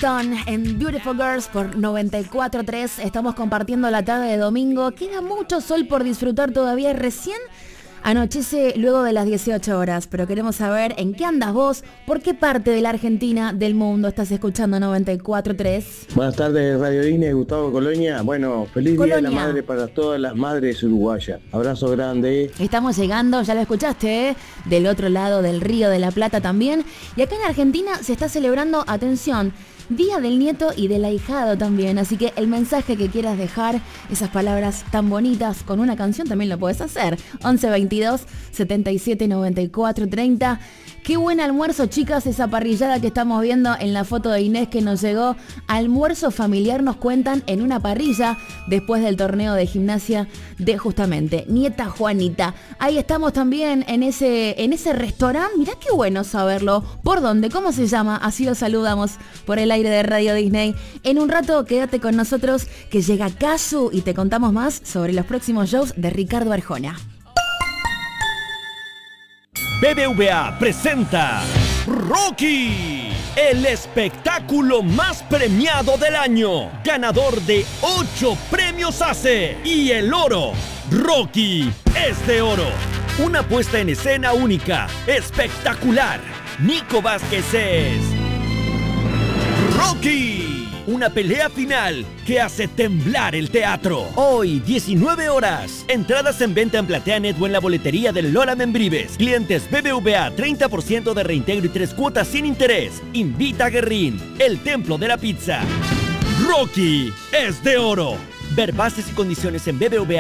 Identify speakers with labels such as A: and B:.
A: Stone en Beautiful Girls por 94.3. Estamos compartiendo la tarde de domingo. Queda mucho sol por disfrutar todavía. Recién anochece luego de las 18 horas, pero queremos saber en qué andas vos, por qué parte de la Argentina, del mundo estás escuchando 94.3.
B: Buenas tardes, Radio Disney, Gustavo Colonia. Bueno, feliz Día de la Madre para todas las madres uruguayas. Abrazo grande.
A: Estamos llegando, ya lo escuchaste, del otro lado del Río de la Plata también. Y acá en Argentina se está celebrando, atención, Día del Nieto y del Ahijado también, así que el mensaje que quieras dejar, esas palabras tan bonitas con una canción también lo puedes hacer. 11 22 77 94 30. Qué buen almuerzo, chicas, esa parrillada que estamos viendo en la foto de Inés que nos llegó. Almuerzo familiar nos cuentan en una parrilla después del torneo de gimnasia de justamente Nieta Juanita. Ahí estamos también en ese restaurante. Mirá qué bueno saberlo. ¿Por dónde? ¿Cómo se llama? Así los saludamos por el aire de Radio Disney. En un rato quédate con nosotros que llega Casu y te contamos más sobre los próximos shows de Ricardo Arjona.
C: BBVA presenta Rocky, el espectáculo más premiado del año, ganador de 8 premios ACE y el oro. Rocky es de oro. Una puesta en escena única, espectacular. Nico Vázquez es Rocky. Una pelea final que hace temblar el teatro. Hoy, 19 horas. Entradas en venta en PlateaNet o en la boletería del Lola Membrives. Clientes BBVA, 30% de reintegro y 3 cuotas sin interés. Invita a Guerrín, el templo de la pizza. Rocky es de oro. Ver bases y condiciones en BBVA.